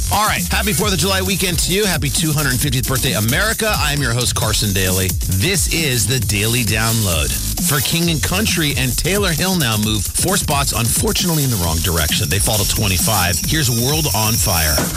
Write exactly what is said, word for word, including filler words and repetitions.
All right. Happy fourth of July weekend to you. Happy two hundred fiftieth birthday, America. I am your host, Carson Daly. This is the Daily Download. For King and Country and Taylor Hill now move four spots, unfortunately, in the wrong direction. They fall to twenty-five. Here's World on Fire.